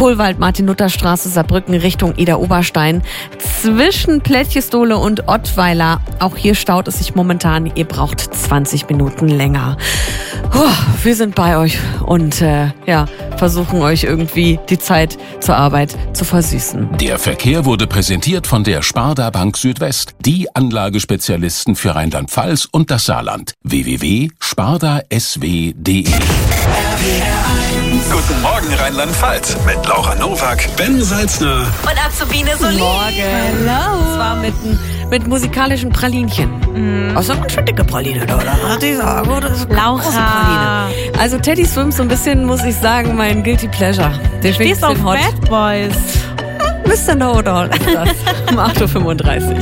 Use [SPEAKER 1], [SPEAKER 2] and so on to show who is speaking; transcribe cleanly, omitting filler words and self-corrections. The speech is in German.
[SPEAKER 1] Kohlwald, Martin-Luther-Straße, Saarbrücken Richtung Ida-Oberstein. Zwischen Plätjesdole und Ottweiler. Auch hier staut es sich momentan. Ihr braucht 20 Minuten länger. Wir sind bei euch und versuchen euch irgendwie die Zeit zur Arbeit zu versüßen.
[SPEAKER 2] Der Verkehr wurde präsentiert von der Sparda Bank Südwest, die Anlagespezialisten für Rheinland-Pfalz und das Saarland. www.spardasw.de.
[SPEAKER 3] Guten Morgen Rheinland-Pfalz mit Laura Nowak, Ben Salzner
[SPEAKER 1] Und Azubine Solin. Morgen. Hello. Und zwar mit musikalischen Pralinchen. Also eine schön dicke Praline, oder? Was ich sagen, oder? Das ist eine
[SPEAKER 4] Laura.
[SPEAKER 1] große Praline. Also Teddy Swims so ein bisschen, muss ich sagen, mein Guilty Pleasure. Der
[SPEAKER 4] Stehst auf Bad Boys.
[SPEAKER 1] Mr. Know-It-All ist das. Um 8.35 Uhr.